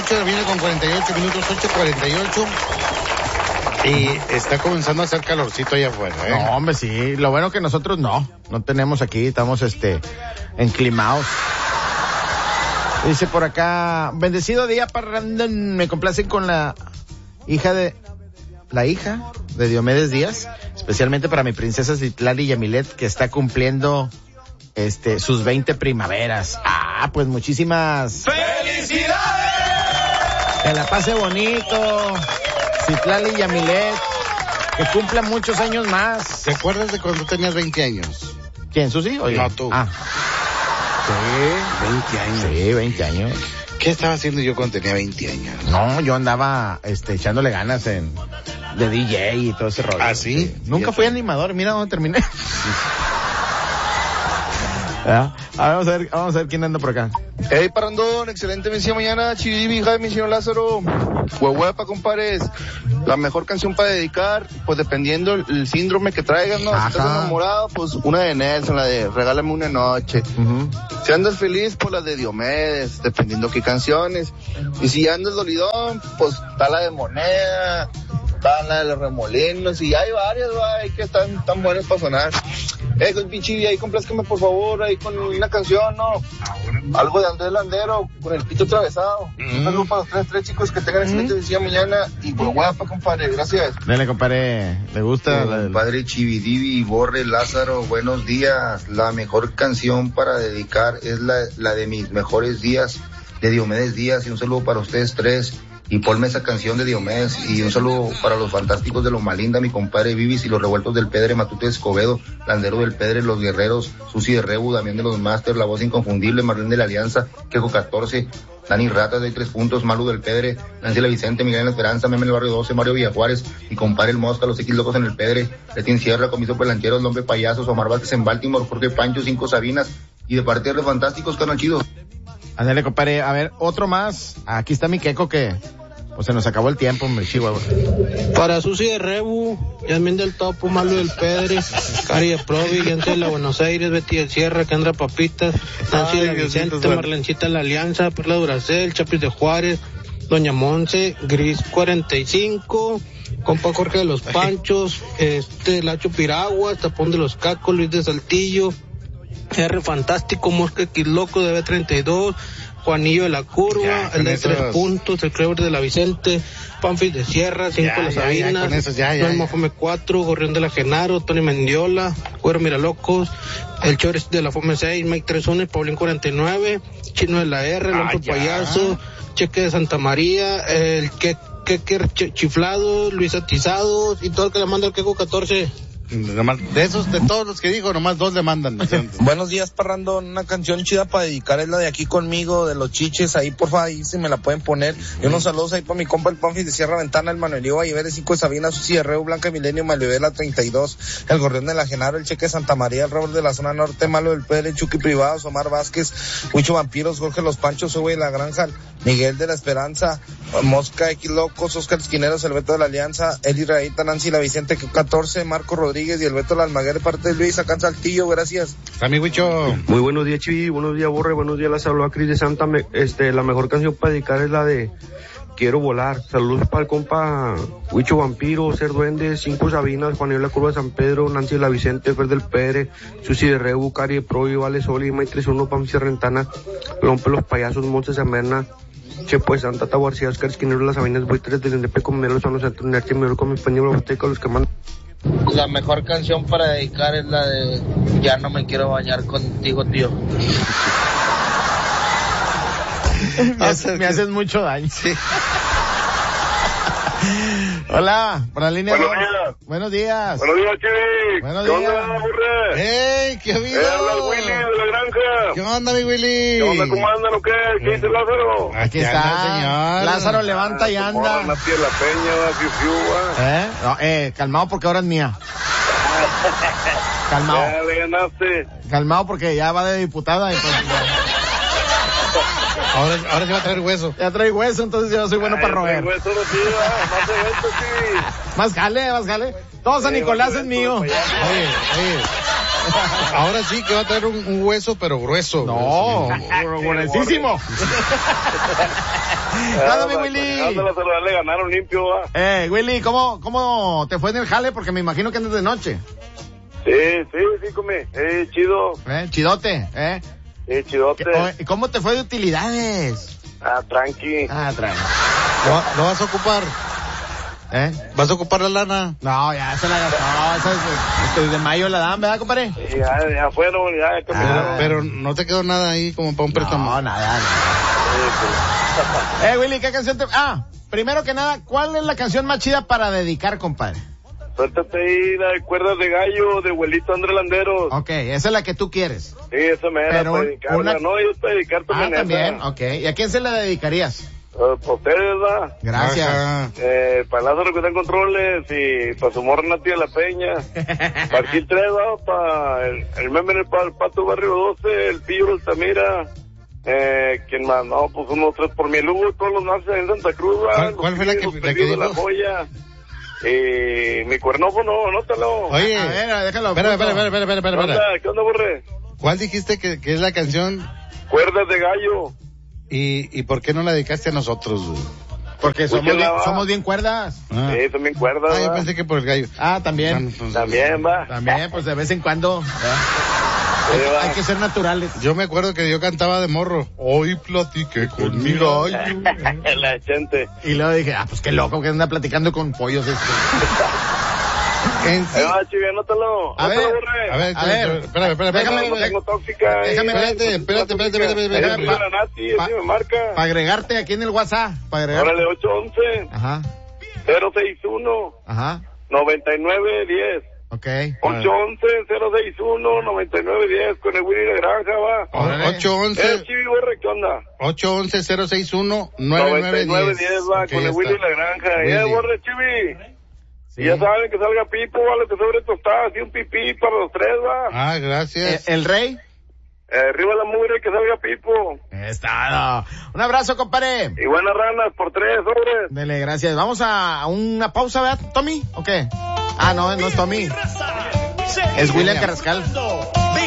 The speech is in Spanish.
8 viene con 48 minutos, 8:48. Y está comenzando a hacer calorcito allá afuera, ¿eh? No, hombre, sí. Lo bueno que nosotros no tenemos aquí, estamos enclimados. Dice por acá, bendecido día parrandón, me complacen con la hija de Diomedes Díaz, especialmente para mi princesa Citlali Yamilet, que está cumpliendo sus 20 primaveras. Pues muchísimas ¡felicidades! Que la pase bonito, Citlali Yamilet, que cumpla muchos años más. ¿Te acuerdas de cuando tenías 20 años? ¿Quién, Susi? Oye. No, tú. Sí, 20 años. Sí, 20 años. ¿Qué estaba haciendo yo cuando tenía 20 años? No, yo andaba echándole ganas de DJ y todo ese rollo. ¿Ah, sí? Nunca fui animador, mira dónde terminé. Vamos a ver quién anda por acá. Hey, parrandón, excelente misión mañana, Chivibi, Jaime, señor Lázaro. Huehuepa, compadres. La mejor canción para dedicar, pues dependiendo el síndrome que traigan, ¿no? Ajá. Si estás enamorado, pues una de Nelson, la de Regálame una noche. Uh-huh. Si andas feliz, pues la de Diomedes, dependiendo qué canciones. Y si andas dolidón, pues está la de Moneda, está la de los Remolinos, y hay varias, güey, que están tan buenas para sonar. Pinche, ahí complázcame por favor, ahí con una canción, ¿no? Algo de Andrés Landero, con el pito atravesado. Un saludo para los tres chicos, que tengan excelente día mañana, y guapa, compadre, gracias. Dale, compadre, ¿le gusta? Compadre Chividivi, Borre, Lázaro, buenos días. La mejor canción para dedicar es la de mis mejores días, de Diomedes Díaz, y un saludo para ustedes tres. Y ponme esa canción de Diomedes, y un saludo para los fantásticos de Loma Linda, mi compadre Vivis y los revueltos del Pedre, Matute Escobedo, Landero del Pedre, los Guerreros, Susi de Rebu, Damián de los Masters, La Voz Inconfundible, Marlene de la Alianza, Quejo 14, Dani Ratas de 3 puntos, Malu del Pedre, Nancy La Vicente, Miguel en la Esperanza, Meme en el Barrio 12, Mario Villajuárez, mi compadre El Mosca, los X Locos en el Pedre, Letín Sierra, Comiso Pelancheros, Lombre Payasos, Omar Vázquez en Baltimore, Jorge Pancho, 5 Sabinas, y de parte de los fantásticos, canal chido. Ándale, compadre, a ver, otro más. Aquí está mi queco que pues se nos acabó el tiempo, hombre, Chihuahua. Para Susi de Rebu, Yasmín del Topo, Malu del Pedre, Cari de Provi, Gente de la Buenos Aires, Betty del Sierra, Kendra Papitas, Nancy La Vicente, Marlencita de la Alianza, Perla Duracel, Chapis de Juárez, Doña Monse, Gris 45, compa Jorge de los Panchos, Lacho Piraguas, Tapón de los Cacos, Luis de Saltillo, R Fantástico, Mosca X Loco de B32, Juanillo de la Curva, ya, el de esos... 3 puntos, el Clever de la Vicente, Panfis de Sierra, 5 de las Sabinas, Norma Fome 4, Gorrión de la Genaro, Tony Mendiola, Cuero Miralocos, el Chores de la Fome 6, Mike 31, Paulín 49, Chino de la R, Lampo Payaso, Cheque de Santa María, el Keker Chiflado, Luis Atizados y todo el que le manda el Queco 14. De esos, de todos los que dijo, nomás 2 le mandan. Buenos días, parrandón. Una canción chida para dedicar es la de Aquí Conmigo, de Los Chiches. Ahí, porfa, ahí se me la pueden poner. Y unos saludos ahí para mi compa el Panfis de Sierra Ventana, el Manuelio Ayver, 5 de Sabina, Susi de Reu, Blanca Milenio, Malivela 32, el Gorrión de la Genaro, el Cheque de Santa María, el Robert de la Zona Norte, Malo del Pedre, Chucky Privados, Omar Vázquez, Huicho Vampiros, Jorge Los Panchos, Sube de la Granja, Miguel de la Esperanza, Mosca X Locos, Oscar Esquineros, el Beto de la Alianza, Eli Raíta, Nancy La Vicente 14, Marco Rodríguez y el Beto de la Almaguer de parte de Luis, acá en Saltillo, gracias. Amigo Huicho. Muy buenos días, Chivi, buenos días, Borre, buenos días, Lázaro, a Cris de Santa, la mejor canción para dedicar es la de Quiero Volar. Saludos para el compa Huicho Vampiro, Ser Duende, 5 Sabinas, Juanillo de la Curva de San Pedro, Nancy La Vicente, Fer del Pedre, Susi de Rebu, Cari de Provi, Vale Soli, May 31, Pamsi Rentana, Lompe Los Payasos, Montes Amerna, Chepo Santa Tahuarcía, Oscar Esquinero, Las Sabinas, Buitres, del Indepe, Comineros, Son los Centros, Inercia, Mejor con mi español, Boteca, los que mandan. La mejor canción para dedicar es la de Ya no me quiero bañar contigo, tío. Me haces mucho daño. Sí. Hola, por la línea. Buenos días. Buenos días, Chivi. Buenos días. ¿Qué onda, burre? ¡Ey, qué vida! Habla el Willy de la Granja. ¿Qué onda, mi Willy? ¿Qué onda, cómo andan o qué? ¿Qué dice Lázaro? Aquí está, señor. Lázaro levanta y anda. La tía La Peña, va, No, calmado porque ahora es mía. Calmado. Ya le ganaste. Calmado porque ya va de diputada y pues... Ahora sí va a traer hueso. Ya trae hueso, entonces yo soy bueno para roer. Hueso no sí, más eventos, sí. Más jale. Todo San Nicolás es mío. Oye. Ahora sí que va a traer un hueso, pero grueso. No, gruesísimo. Nada, mi Willy. Le ganaron limpio, va. Willy, ¿cómo te fue en el jale? Porque me imagino que andas de noche. Sí, come. Chido. Chidote, Sí, chidote. ¿Y cómo te fue de utilidades? Tranqui. ¿Lo vas a ocupar? ¿Vas a ocupar la lana? No, ya se la gastó. Desde mayo la dan, ¿verdad, compadre? Sí, ya fueron, ya caminaron. Pero no te quedó nada ahí como para un préstamo. No, nada. Willy, ¿qué canción te... primero que nada, ¿cuál es la canción más chida para dedicar, compadre? Suéltate ahí la de Cuerdas de Gallo, de abuelito Andrés Landeros. Ok, esa es la que tú quieres. Sí, esa me era para dedicarla. No, yo para dedicar también también, esa. ok. ¿Y a quién se la dedicarías? Para ustedes, ¿verdad? Gracias. Para Lázaro que está en controles y para su morra Nati de la Peña. Para Gil 3, ¿verdad? Para el meme para el Pato Barrio 12, el Pillo Altamira. ¿Quién más? No, pues unos 3 por mi Lugo, todos los nazis en Santa Cruz, ¿verdad? ¿Cuál fue la que dijo? La Joya. Mi cuernófono, anótalo. Oye, a ver, déjalo. Espera. ¿Qué onda, Borre? ¿Cuál dijiste que es la canción? Cuerdas de Gallo. ¿Y por qué no la dedicaste a nosotros, güey? Porque somos bien cuerdas. Sí, son bien cuerdas. Yo pensé que por el gallo. También. También, va. También, pues de vez en cuando. Hay que ser naturales. Yo me acuerdo que yo cantaba de morro. Hoy platiqué con mi gallo. La gente. Y luego dije, pues qué loco que anda platicando con pollos Chivi, anótalo. A ver. Espérame. Tengo tóxica. Espérate. Para agregarte aquí en el WhatsApp. Órale, 811. Ajá. 061. Ajá. 9910. Ok. 811-061-9910 con el Willy de Granja, va. 811. Chivi, Borre, ¿qué onda? 811-061-9910. va, con el Willy de la Granja. Borre, Chivi. Sí. Y ya saben que salga Pipo, vale, que sobre tostadas y un pipí para los 3, va. Gracias. ¿El rey? Arriba la mugre, que salga Pipo. Está. Un abrazo, compadre. Y buenas ranas por 3, sobres. Dele, gracias. Vamos a una pausa, ¿verdad, Tommy? ¿O qué? No es Tommy. Es William Carrascal.